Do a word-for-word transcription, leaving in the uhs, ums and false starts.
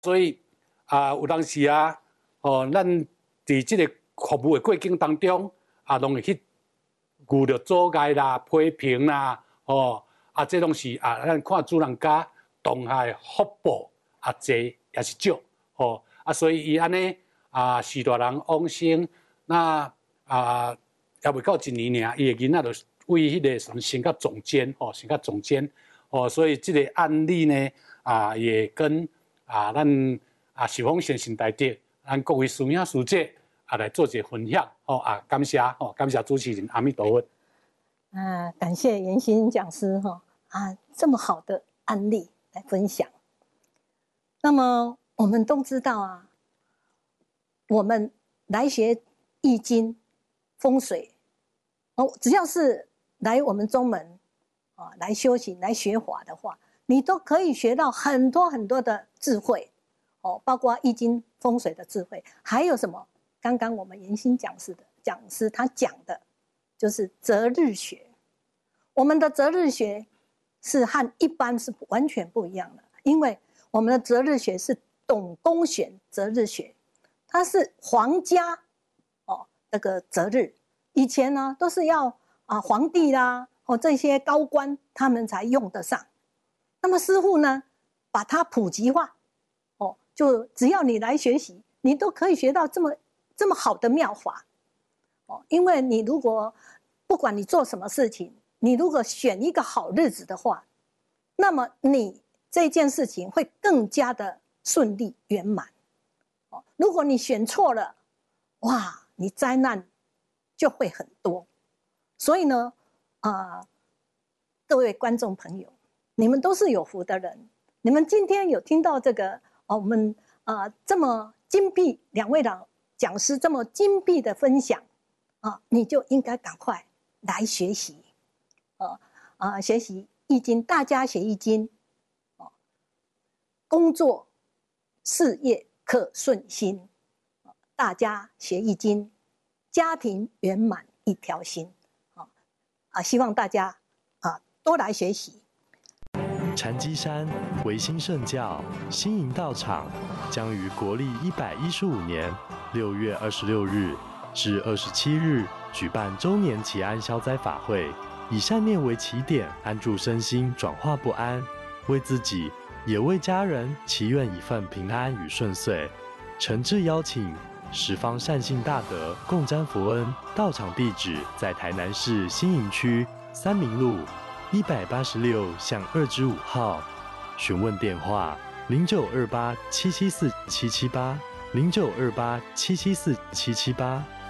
所以啊，有当时啊，哦，咱伫即个服务的过程当中啊，拢会去遇到阻碍啦、批评啦，哦，啊，这拢是啊，咱看主人家当下的福报啊，济也是少，哦，啊，所以伊安尼啊，许大人往生，那啊，也未到一年尔，伊的囡仔就为迄个什么升到总监，哦，升到总监，哦，所以这个案例呢，啊，也跟啊，咱啊，寿丰先生大德，咱各位师兄师姐啊，来做一个分享，哦啊，感谢哦，感谢主持人阿弥陀佛。 啊，感谢严新讲师哈啊，这么好的案例来分享。那么我们都知道啊，我们来学易经、风水，哦，只要是来我们宗门啊来修行、来学法的话，你都可以学到很多很多的智慧哦，包括易经、风水的智慧，还有什么？刚刚我们严新讲师的讲师他讲的，就是择日学。我们的择日学是和一般是完全不一样的，因为我们的择日学是董公选择日学，它是皇家哦那个择日，以前呢都是要啊皇帝啦哦这些高官他们才用得上。那么师父呢，把它普及化，哦，就只要你来学习，你都可以学到这么这么好的妙法，哦，因为你如果不管你做什么事情，你如果选一个好日子的话，那么你这件事情会更加的顺利圆满。哦，如果你选错了，哇，你灾难就会很多。所以呢，啊、呃，各位观众朋友，你们都是有福的人，你们今天有听到这个哦，我们啊、呃、这么精辟，两位老讲师这么精辟的分享啊，你就应该赶快来学习。呃啊，学习易经，大家学易经，哦，工作事业可顺心，大家学易经，家庭圆满一条心，啊啊，希望大家啊多来学习。 禅机山维新圣教新营道场将于国历一百一十五年六月二十六日至二十七日举办周年祈安消灾法会。以善念为起点，安住身心，转化不安，为自己也为家人祈愿一份平安与顺遂。诚挚邀请十方善信大德共沾佛恩。道场地址在台南市新营区三民路一百八十六巷二之五号。询问电话：零九二八七七四七七八零九二八七七四七七八。